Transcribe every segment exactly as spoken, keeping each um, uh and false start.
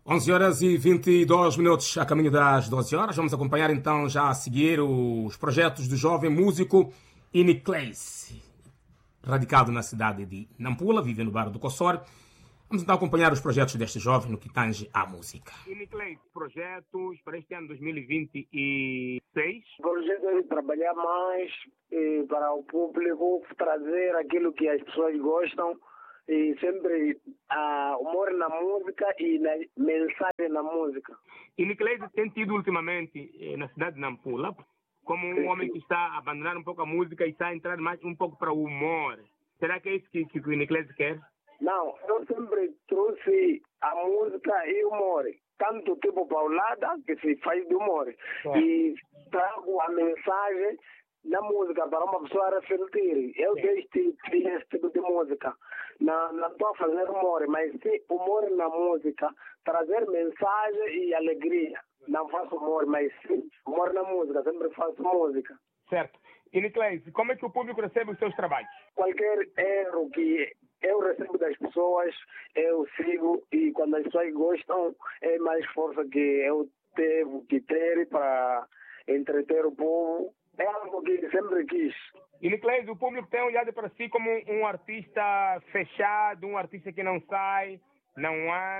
onze horas e vinte e dois minutos a caminho das doze horas. Vamos acompanhar então já a seguir os projetos do jovem músico Inicleis, radicado na cidade de Nampula, vive no bairro do Cossor. Vamos então acompanhar os projetos deste jovem no que tange à música. Inicleis, projetos para este ano dois mil e vinte e seis. O projeto é trabalhar mais eh, para o público, trazer aquilo que as pessoas gostam. E sempre uh, humor na música e na mensagem na música. Inicleis tem tido ultimamente eh, na cidade de Nampula como um sim, homem sim. que está a abandonar um pouco a música e está a entrar mais um pouco para o humor. Será que é isso que, que o Inicleis quer? Não, eu sempre trouxe a música e o humor. Tanto tipo paulada, que se faz de humor. É. E trago a mensagem na música para uma pessoa refletir. Eu deixo esse tipo de música. Não, não estou a fazer humor, mas sim humor na música, trazer mensagem e alegria. Não faço humor, mas sim humor na música, sempre faço música. Certo. Inicleis, como é que o público recebe os seus trabalhos? Qualquer erro que eu recebo das pessoas, eu sigo, e quando as pessoas gostam, é mais força que eu devo que ter para entreter o povo. É algo que sempre quis. Inicleis, o público tem olhado para si como um artista fechado, um artista que não sai, não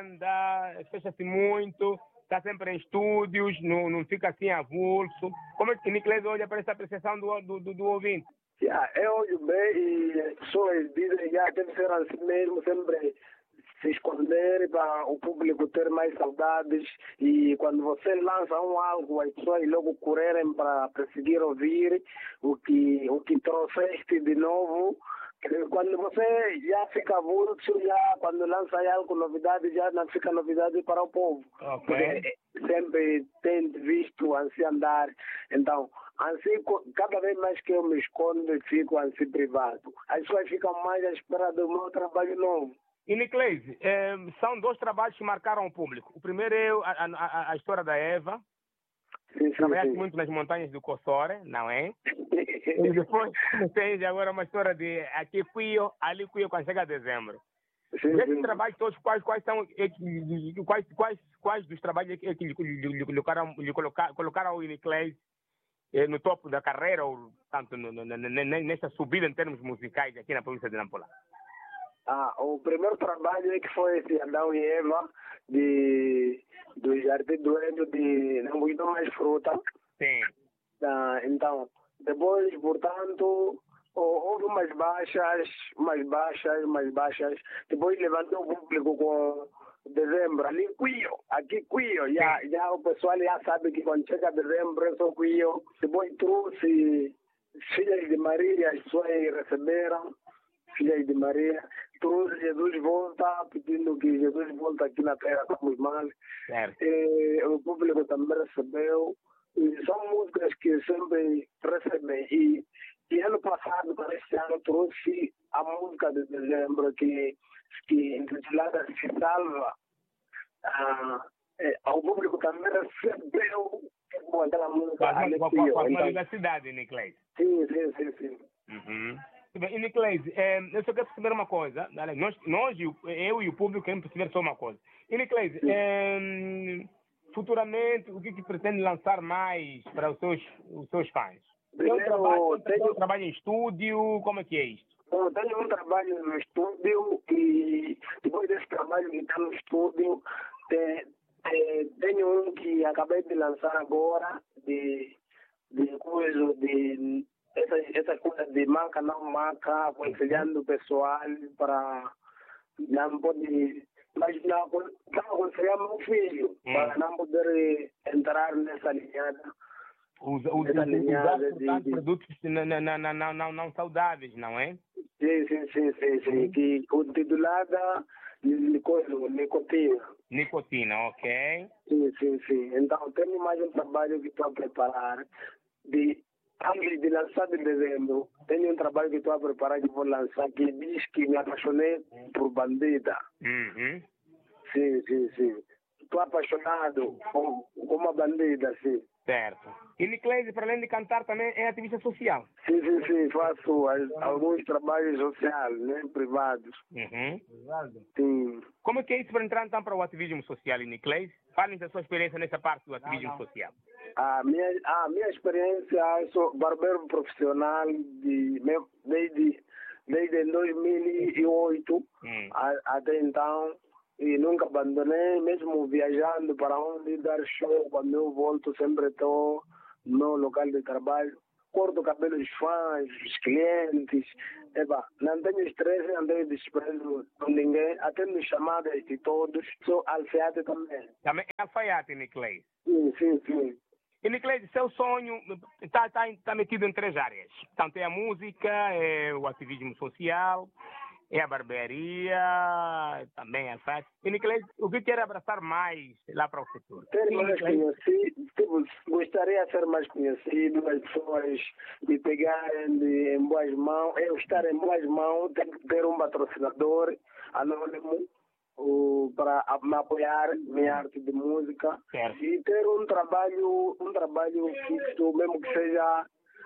anda, fecha-se muito, está sempre em estúdios, não, não fica assim avulso. Como é que Inicleis olha para essa apreciação do, do, do, do ouvinte? Yeah, eu olho bem e as pessoas dizem que yeah, deve ser assim mesmo, sempre se esconder para o público ter mais saudades, e quando você lança um algo, as pessoas logo correrem para conseguir ouvir o que, o que trouxeste de novo. Quando você já fica avulso, já quando lança algo, novidade, já não fica novidade para o povo. Okay. Porque sempre tem visto assim andar. Então, assim, cada vez mais que eu me escondo e fico assim privado, as pessoas ficam mais à espera do meu trabalho novo. Inicleis, eh, são dois trabalhos que marcaram o público. O primeiro é a, a, a história da Eva. Sim, sim, Trabalhaste sim. muito nas montanhas do Cossore, não é? E depois tem agora uma história de aqui fui eu, ali fui eu quando chega dezembro. Sim, Desses sim. trabalhos todos, quais, quais são quais, quais, quais dos trabalhos é que lhe, lhe, lhe colocaram, lhe colocaram, colocaram o Inicleis eh, no topo da carreira, ou tanto no, no, nessa subida em termos musicais aqui na província de Nampula? Ah, o primeiro trabalho é que foi esse Adão e Eva, de, do Jardim do Endo, de Não Muito Mais Fruta. Sim. Ah, então, depois, portanto, houve umas baixas, umas baixas, umas baixas. Depois levantou o público com dezembro. Ali, Cuio, aqui Cuio. Já, já o pessoal já sabe que quando chega dezembro, eu sou Cuio. Depois trouxe Filhas de Maria, as pessoas receberam. Filhas de Maria, trouxe Jesus volta, pedindo que Jesus volta aqui na terra, estamos mal. E, o público também recebeu. E são músicas que sempre recebem. E, e ano passado, para este ano, trouxe a música de dezembro, que, que intitulada Se Salva. Ah, é, o público também recebeu com aquela música. Com a universidade, Inicleis. Sim, sim, sim, sim. Uhum. Inicleis, eh, eu só quero perceber uma coisa. Nós, nós eu e o público queremos perceber só uma coisa. Inicleis, eh, futuramente, o que, que pretende lançar mais para os seus, os seus fãs? Tem um trabalho, tem um trabalho em estúdio? Como é que é isto? Eu tenho um trabalho no estúdio, e depois desse trabalho que está no estúdio, te, te, tenho um que acabei de lançar agora, de, de coisa de... Essa, essa coisa de marca não marca, aconselhando o pessoal para não poder. Mas não, não aconselhar meu filho, hum. para não poder entrar nessa linhada. Usa, usa, nessa linhada de, de produtos não, não, não, não, não saudáveis, não é? Sim, sim, sim, sim, sim. Hum. Que o titulada nicotina. Nicotina, ok. Sim, sim, sim. Então, tenho mais um trabalho que estou a preparar de. Antes de lançar em dezembro, tenho um trabalho que estou a preparar, que vou lançar, que diz que me apaixonei por bandida. Uhum. Sim, sim, sim. Estou apaixonado com, com uma bandida, sim. Certo. E Inicleis, para além de cantar, também é ativista social? Sim, sim, sim. Faço alguns trabalhos sociais, né, privados. Uhum. Sim. Como é que é isso para entrar então para o ativismo social, Nicleis? Fale-nos da sua experiência nessa parte do ativismo não, não. social. A minha, a minha experiência, eu sou barbeiro profissional de, desde, desde dois mil e oito hum. a, até então. E nunca abandonei, mesmo viajando para onde dar show, quando eu volto sempre estou no meu local de trabalho. Corto o cabelo dos fãs, dos clientes. Eba, não tenho estresse, não tenho desprezo com ninguém. Atendo chamadas de todos. Sou alfaiate também. Também é alfaiate, Nicleis? Sim, sim, sim. E, Nicleis, seu sonho está tá, tá metido em três áreas. Tanto é a música, é o ativismo social, é a barbearia, também a festa. E, Nicleis, o que quer abraçar mais lá para o futuro? Ser mais conhecido, tipo, gostaria de ser mais conhecido, as pessoas me pegarem de, em boas mãos, eu estar em boas mãos, ter, ter um patrocinador anônimo uh, para me apoiar minha arte de música. Certo. E ter um trabalho, um trabalho fixo, mesmo que seja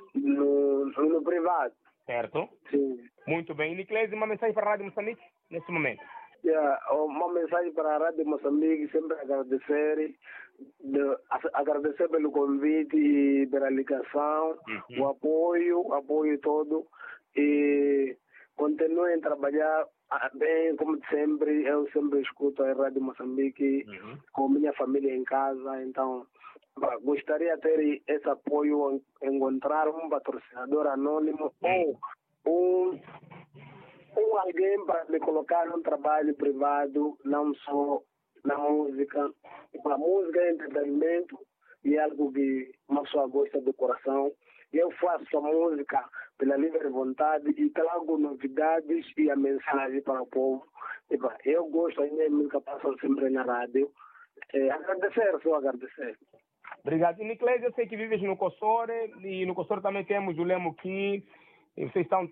no, no privado. Certo? Sim. Muito bem. Nicleis, uma mensagem para a Rádio Moçambique nesse momento? Yeah, uma mensagem para a Rádio Moçambique, sempre agradecer, de, agradecer pelo convite e pela ligação, uhum. o apoio, o apoio todo, e continuem a trabalhar bem, como sempre, eu sempre escuto a Rádio Moçambique uhum. com minha família em casa, então gostaria de ter esse apoio, encontrar um patrocinador anônimo uhum. ou um um alguém para me colocar num trabalho privado, não só na música. A música é entretenimento e é algo que uma pessoa gosta do coração. Eu faço a música pela livre vontade e trago novidades e a mensagem para o povo. Eu gosto, a minha música passa sempre na rádio. É, agradecer, só agradecer. Obrigado. E, Nicleis, eu sei que vives no Kossore e no Kossore também temos o Lemo Kim. Vocês são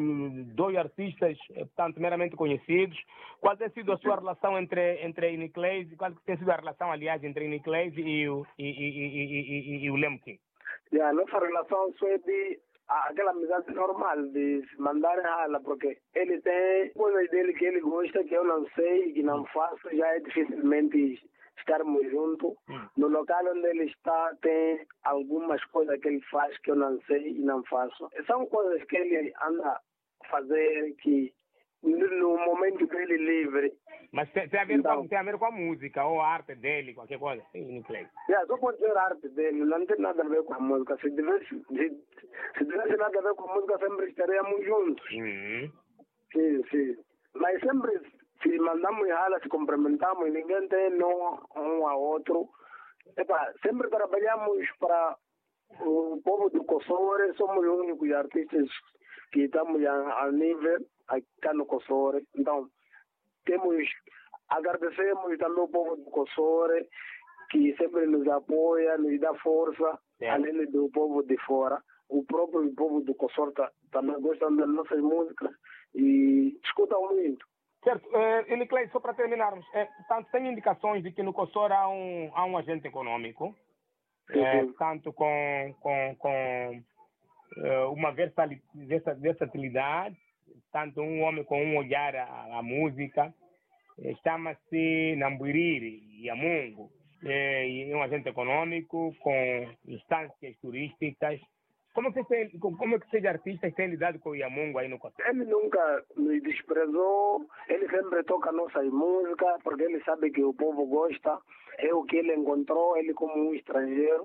dois artistas, portanto, meramente conhecidos. Qual tem sido a sua relação entre, entre a Nicleis? Qual tem sido a relação, aliás, entre a Nicleis e o, e, e, e, e, e o Lemo Kim? Yeah, nossa relação foi de aquela amizade normal, de se mandar rala, porque ele tem coisas dele que ele gosta, que eu não sei, que não faço, já é dificilmente estarmos juntos. Hum. No local onde ele está, tem algumas coisas que ele faz que eu não sei e não faço. São coisas que ele anda a fazer que no momento dele livre. Mas tem, tem, a ver então, com, tem a ver com a música ou a arte dele, qualquer coisa, em inglês. Yeah, só pode ser a arte dele, não tem nada a ver com a música. Se tivesse, se, se tivesse nada a ver com a música, sempre estaríamos juntos. Uhum. Sim, sim. Mas sempre se mandamos rala, se cumprimentamos, ninguém tem não um ao outro. Epa, sempre trabalhamos para o povo do Kossore, somos os únicos artistas que estamos a, a nível aqui no Kossore. Então, temos, agradecemos também o povo do Kossore, que sempre nos apoia, nos dá força, é. além do povo de fora. O próprio povo do Kossore também gosta das nossas músicas e escutam muito. Certo. E, Nicleis, só para terminarmos, é, portanto, tem indicações de que no Kossore há um, há um agente econômico, é, tanto com, com, com é, uma versatilidade, tanto um homem com um olhar à, à música, é, chama-se Nambuiriri Yamungu, é, é um agente econômico com instâncias turísticas. Como é que você, como é que vocês artistas têm lidado com o Yamungu aí no Kossore? Ele nunca nos desprezou, ele sempre toca nossas músicas, porque ele sabe que o povo gosta. É o que ele encontrou, ele como um estrangeiro,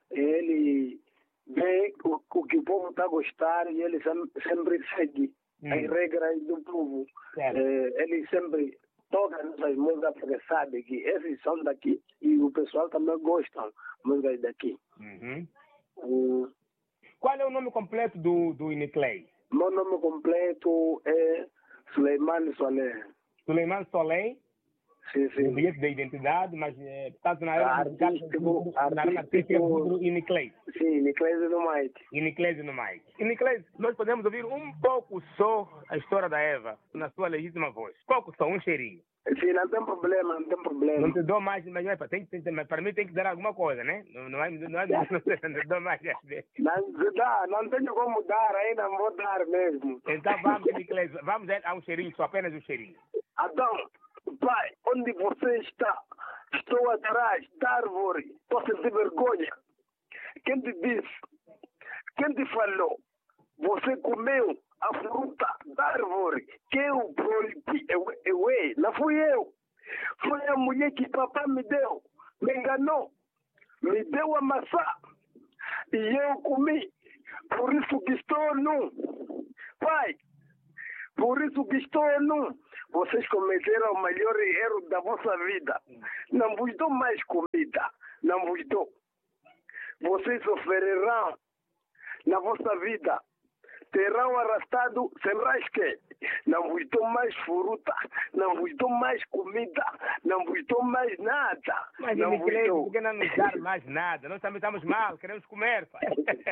ele vê o, o que o povo está a gostar e ele sempre, sempre segue hum. as regras do povo. É, ele sempre toca nossas músicas porque sabe que esses são daqui e o pessoal também gosta das músicas daqui. Uhum. Hum. Qual é o nome completo do, do Nicleis? Meu nome completo é Suleiman Solé. Suleiman Solé? Sim, sim. O bilhete da identidade, mas é, tanto na área artístico, artística do Nicleis. Sim, Nicleis no Mike. E Nicleis no Mike. E Nicleis, nós podemos ouvir um pouco só a história da Eva, na sua legítima voz. Pouco só, um cheirinho. Sim, não tem problema, não tem problema. Não te dou mais, mas é, tem, tem, tem, para mim tem que dar alguma coisa, né? Não, não é, não é, não, não te dou mais. Não dá, não tenho como dar, ainda não vou dar mesmo. Então vamos, Nicleis, vamos a um cheirinho, só apenas um cheirinho. Então, Pai, onde você está? Estou atrás da árvore. Estou a sentir vergonha. Quem te disse? Quem te falou? Você comeu a fruta da árvore que eu proibi. Eu, eu, eu, não fui eu. Foi a mulher que papai me deu. Me enganou. Me deu a maçã. E eu comi. Por isso que estou nu. Pai, por isso que estou nu. Vocês cometeram o maior erro da vossa vida. Não vos dou mais comida. Não vos dou. Vocês sofrerão na vossa vida. Terão arrastado sem rasque. Não vos dou mais fruta. Não vos dou mais comida. Não vos dou mais nada. Mas não vos dou. Porque não nos dá mais nada. Nós também estamos mal. Queremos comer, pai.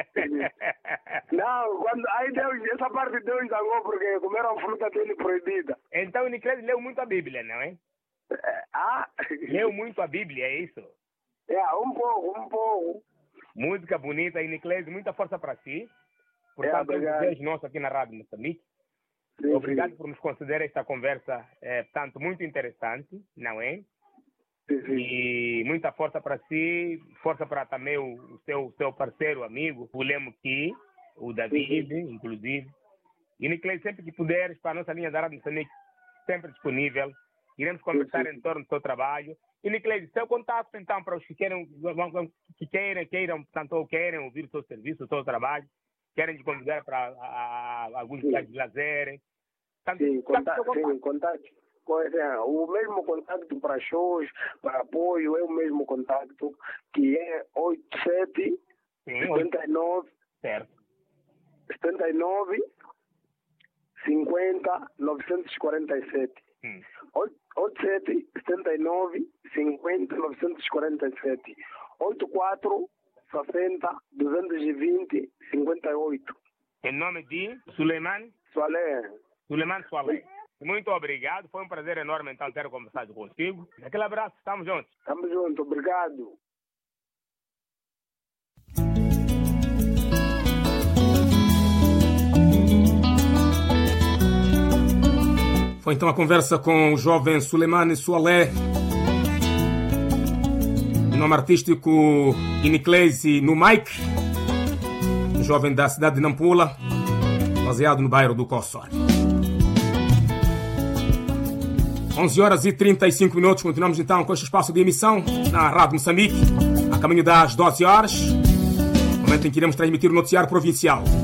Não, quando, aí Deus, essa parte Deus zangou porque comeram a fruta dele proibida. Então o Niclés leu muito a Bíblia, não é? Ah? Leu muito a Bíblia, é isso? É, um pouco, um pouco. Música bonita, Niclés, muita força para si. Portanto, é, um desejo nosso aqui na Rádio Moçambique. Sim, obrigado sim. por nos conceder esta conversa, é, tanto muito interessante, não é? Sim, sim. E muita força para si, força para também o, o seu, seu parceiro, amigo, o Lemo Ki, o David, sim, inclusive. E Niclés, sempre que puderes, para a nossa linha da Rádio Moçambique, sempre disponível. Iremos conversar sim, sim. em torno do seu trabalho. E Niclés, seu contato, então, para os que queiram, que queiram, queiram, tanto ou querem ouvir o seu serviço, o seu trabalho, querem te convidar para a, a, alguns lugares de lazer. Tanto, sim, contato, sim, contato. O mesmo contato para shows, para apoio, é o mesmo contato, que é oito sete, setenta e nove, certo. setenta e nove, cinquenta, novecentos e quarenta e sete. Hum. oito sete, setenta e nove, cinquenta, novecentos e quarenta e sete. oitenta e quatro, sessenta, duzentos e vinte, cinquenta e oito. Em nome de Suleiman? Soalé. Suleiman Soalé. Muito obrigado. Foi um prazer enorme, então, ter conversado contigo. Aquele abraço. Estamos juntos. Estamos juntos. Obrigado. Foi então a conversa com o jovem Suleiman Soalé, nome artístico Niclés no Mike, um jovem da cidade de Nampula, baseado no bairro do Cossor. onze horas e trinta e cinco minutos, continuamos então com este espaço de emissão na Rádio Moçambique, a caminho das doze horas, momento em que iremos transmitir o noticiário provincial.